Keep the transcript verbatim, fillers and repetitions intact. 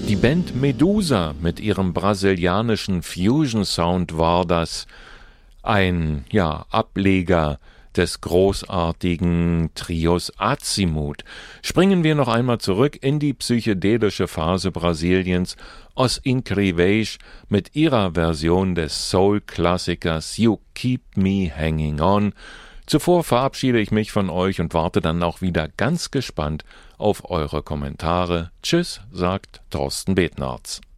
Die Band Medusa mit ihrem brasilianischen Fusion-Sound war das, ein ja, Ableger des großartigen Trios Azimut. Springen wir noch einmal zurück in die psychedelische Phase Brasiliens. Os Incríveis mit ihrer Version des Soul-Klassikers You Keep Me Hanging On. Zuvor verabschiede ich mich von euch und warte dann auch wieder ganz gespannt auf eure Kommentare. Tschüss, sagt Thorsten Betnarz.